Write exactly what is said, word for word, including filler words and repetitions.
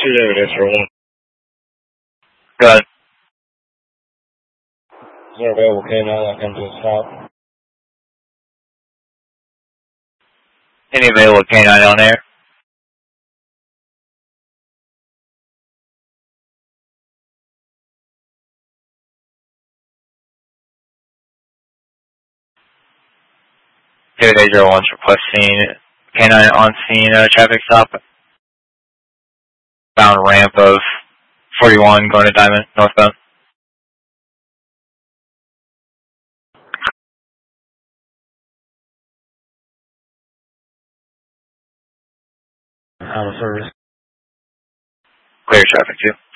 two David, X one. Go ahead. Is there available K nine that comes to a stop? Any available K nine on air? David eight zero one requesting K nine on scene uh, traffic stop. Bound ramp of forty-one going to Diamond, northbound. Out of service. Clear traffic two.